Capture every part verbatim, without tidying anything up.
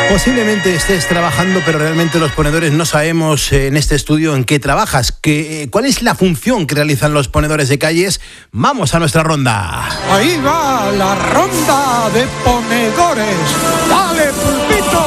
Posiblemente estés trabajando, pero realmente los ponedores no sabemos en este estudio en qué trabajas. ¿Qué, ¿Cuál es la función que realizan los ponedores de calles? Vamos a nuestra ronda. Ahí va la ronda de ponedores. ¡Dale, Pulpito!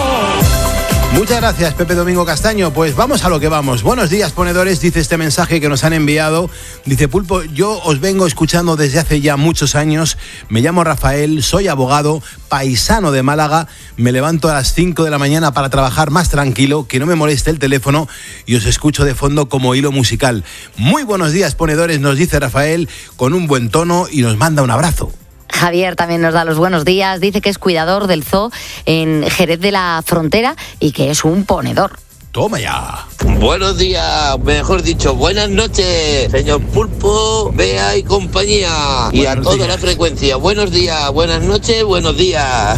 Muchas gracias, Pepe Domingo Castaño. Pues vamos a lo que vamos. Buenos días, ponedores, dice este mensaje que nos han enviado. Dice, Pulpo, yo os vengo escuchando desde hace ya muchos años. Me llamo Rafael, soy abogado, paisano de Málaga. Me levanto a las cinco de la mañana para trabajar más tranquilo, que no me moleste el teléfono y os escucho de fondo como hilo musical. Muy buenos días, ponedores, nos dice Rafael, con un buen tono y nos manda un abrazo. Javier también nos da los buenos días, dice que es cuidador del zoo en Jerez de la Frontera y que es un ponedor. Toma ya. Buenos días, mejor dicho, buenas noches, señor Pulpo, Bea y compañía. Y buenos a toda días. La frecuencia. Buenos días, buenas noches, buenos días.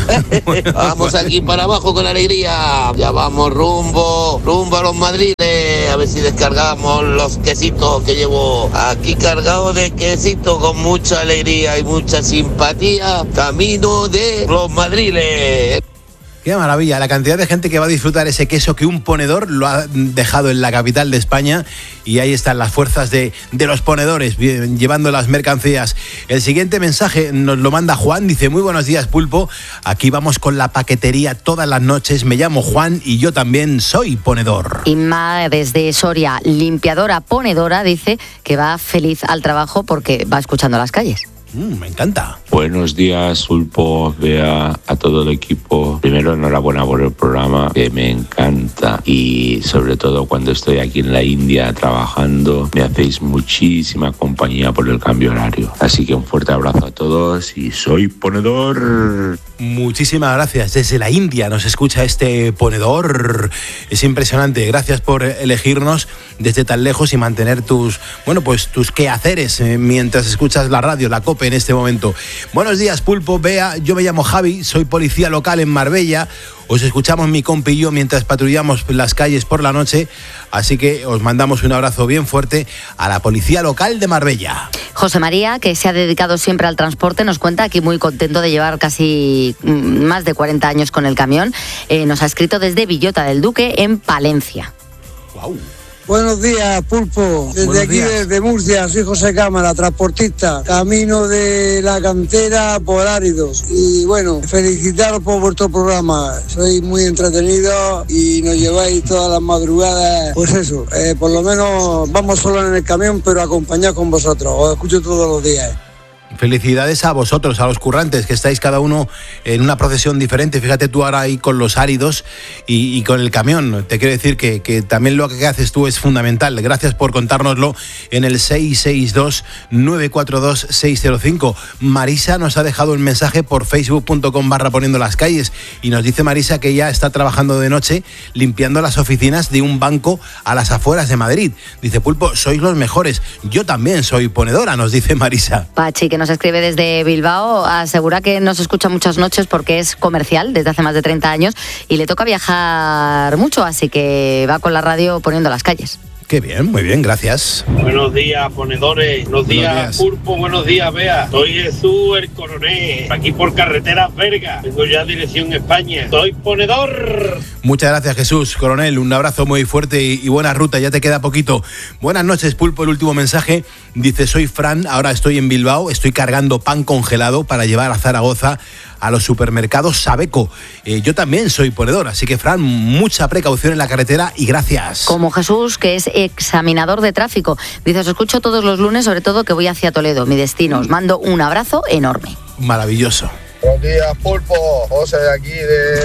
Vamos aquí para abajo con alegría. Ya vamos rumbo, rumbo a los Madriles. A ver si descargamos los quesitos que llevo aquí cargados de quesito con mucha alegría y mucha simpatía. Camino de los Madriles. Qué maravilla, la cantidad de gente que va a disfrutar ese queso que un ponedor lo ha dejado en la capital de España, y ahí están las fuerzas de, de los ponedores llevando las mercancías. El siguiente mensaje nos lo manda Juan, dice, muy buenos días, Pulpo, aquí vamos con la paquetería todas las noches, me llamo Juan y yo también soy ponedor. Inma desde Soria, limpiadora, ponedora, dice que va feliz al trabajo porque va escuchando las calles. Mm, me encanta. Buenos días, Pulpo, Bea, a todo el equipo. Primero, enhorabuena por el programa, que me encanta. Y sobre todo cuando estoy aquí en la India trabajando, me hacéis muchísima compañía por el cambio horario. Así que un fuerte abrazo a todos y soy ponedor. Muchísimas gracias. Desde la India nos escucha este ponedor. Es impresionante. Gracias por elegirnos desde tan lejos y mantener tus, bueno, pues tus quehaceres eh, mientras escuchas la radio, la COPE en este momento. Buenos días, Pulpo, Bea, yo me llamo Javi, soy policía local en Marbella. Os escuchamos mi compi y yo mientras patrullamos las calles por la noche, así que os mandamos un abrazo bien fuerte a la policía local de Marbella. José María, que se ha dedicado siempre al transporte, nos cuenta aquí muy contento de llevar casi más de cuarenta años con el camión. Eh, nos ha escrito desde Villota del Duque, en Palencia. Wow. Buenos días, Pulpo. Desde Buenos aquí, días. desde Murcia, soy José Cámara, transportista, camino de la cantera por áridos. Y bueno, felicitaros por vuestro programa. Sois muy entretenidos y nos lleváis todas las madrugadas. Pues eso, eh, por lo menos vamos solo en el camión, pero acompañados con vosotros. Os escucho todos los días. Felicidades a vosotros, a los currantes, que estáis cada uno en una procesión diferente. Fíjate tú ahora ahí con los áridos y, y con el camión. Te quiero decir que, que también lo que haces tú es fundamental. Gracias por contárnoslo en el seis seis dos, nueve cuatro dos, seis cero cinco. Marisa nos ha dejado un mensaje por facebook punto com barra poniendo las calles y nos dice Marisa que ya está trabajando de noche limpiando las oficinas de un banco a las afueras de Madrid. Dice, Pulpo, sois los mejores. Yo también soy ponedora, nos dice Marisa. Pachi, que nos escribe desde Bilbao, asegura que nos escucha muchas noches porque es comercial desde hace más de treinta años y le toca viajar mucho, así que va con la radio poniendo las calles. Qué bien, muy bien, gracias. Buenos días, ponedores. Buenos días, Buenos días. Pulpo. Buenos días, Bea. Soy Jesús, el coronel. Aquí por carreteras Verga. Tengo ya dirección España. Soy ponedor. Muchas gracias, Jesús. Coronel, un abrazo muy fuerte y, y buena ruta, ya te queda poquito. Buenas noches, Pulpo, el último mensaje. Dice, soy Fran, ahora estoy en Bilbao, estoy cargando pan congelado para llevar a Zaragoza a los supermercados Sabeco. Eh, yo también soy ponedor, así que, Fran, mucha precaución en la carretera y gracias. Como Jesús, que es examinador de tráfico. Dice, os escucho todos los lunes, sobre todo que voy hacia Toledo, mi destino. Os mando un abrazo enorme. Maravilloso. Buenos días, Pulpo. José de aquí,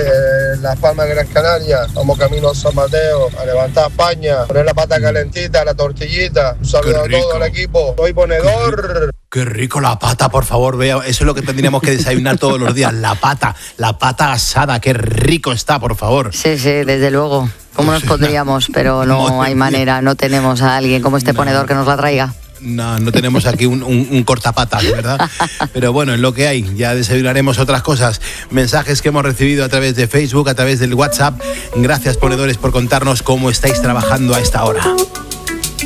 de Las Palmas de Gran Canaria. Vamos camino a San Mateo, a levantar España, poner la pata calentita, la tortillita. Un saludo a todo el equipo. Soy ponedor. Qué rico la pata, por favor, vea. Eso es lo que tendríamos que desayunar todos los días. La pata, la pata asada. Qué rico está, por favor. Sí, sí, desde luego. ¿Cómo nos pondríamos? Pero no hay manera, no tenemos a alguien como este ponedor que nos la traiga. No, no tenemos aquí un, un, un cortapatas, ¿verdad? Pero bueno, es lo que hay. Ya desayunaremos otras cosas. Mensajes que hemos recibido a través de Facebook, a través del WhatsApp. Gracias, ponedores, por contarnos cómo estáis trabajando a esta hora.